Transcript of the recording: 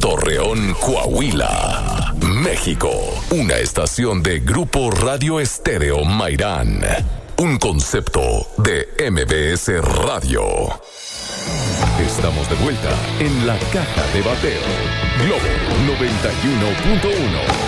Torreón, Coahuila, México. Una estación de Grupo Radio Estéreo Mairán. Un concepto de MBS Radio. Estamos de vuelta en la caja de bateo. Globo 91.1.